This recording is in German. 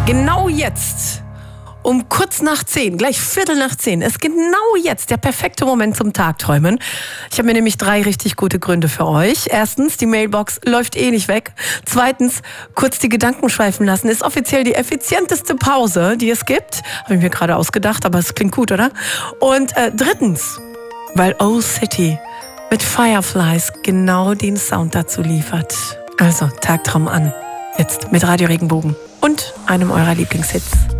Genau jetzt, um kurz nach 10, gleich Viertel nach 10, ist genau jetzt der perfekte Moment zum Tagträumen. Ich habe mir nämlich 3 richtig gute Gründe für euch. Erstens, die Mailbox läuft eh nicht weg. Zweitens, kurz die Gedanken schweifen lassen, ist offiziell die effizienteste Pause, die es gibt. Habe ich mir gerade ausgedacht, aber es klingt gut, oder? Und drittens, weil Old City mit Fireflies genau den Sound dazu liefert. Also, Tagtraum an. Jetzt mit Radio Regenbogen und einem eurer Lieblingshits.